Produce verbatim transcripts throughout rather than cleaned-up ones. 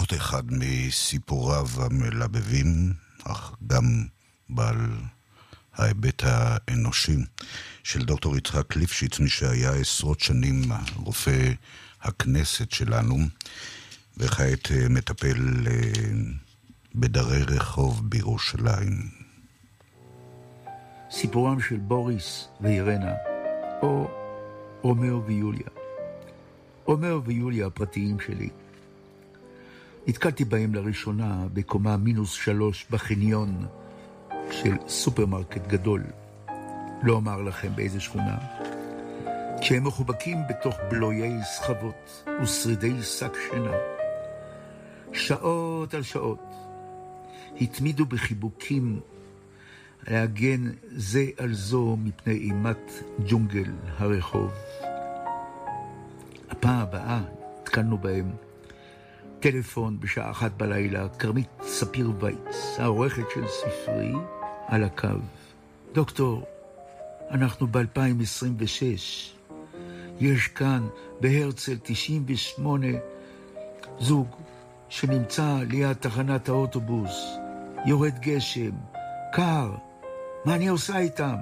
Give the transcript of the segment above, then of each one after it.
עוד אחד מסיפוריו המלבבים, אך גם בעל ההיבט האנושי של דוקטור יצחק ליפשיץ, מי שהיה עשרות שנים רופא הכנסת שלנו, וכעת מטפל בדרי רחוב בירושלים. סיפורם של בוריס ואירנה, או רומאו ויוליה. רומאו ויוליה הפרטיים שלי. נתקלתי בהם לראשונה בקומה מינוס שלוש בחניון של סופרמרקט גדול. לא אומר לכם באיזה שכונה. כשהם מחובקים בתוך בלויי סחבות ושרידי שק שינה. שעות על שעות. התמידו בחיבוקים להגן זה על זו מפני אימת ג'ונגל הרחוב. הפעם הבאה התקלנו בהם. טלפון בשעה אחת בלילה, קרמית ספיר וייץ, העורכת של ספרי, על הקו. דוקטור, אנחנו ב-אלפיים עשרים ושש. יש כאן בהרצל תשעים ושמונה זוג שנמצא ליד תחנת האוטובוס. יורד גשם, קר, מה אני עושה איתם?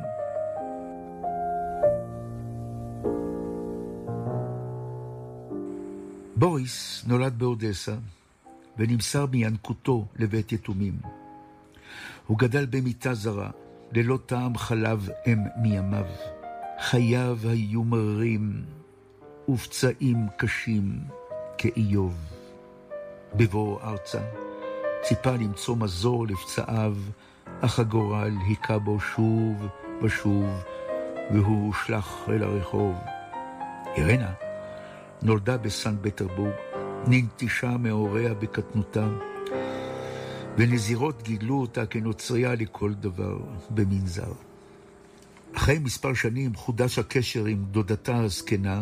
בוריס נולד באודסה ונמסר מינקותו לבית יתומים. הוא גדל במיטה זרה, ללא טעם חלב אם מימיו. חייו היו מרים ופצעים קשים כאיוב. בבוא ארצה ציפה למצוא מזור לפצעיו, אך הגורל היכה בו שוב ושוב, והוא הושלך אל הרחוב. אירנה נולדה בסן פטרבורג, ננטישה מהוריה בקטנותה, ונזירות גידלו אותה כנוצריה לכל דבר במנזר. אחרי מספר שנים חודש הקשר עם דודתה הזקנה,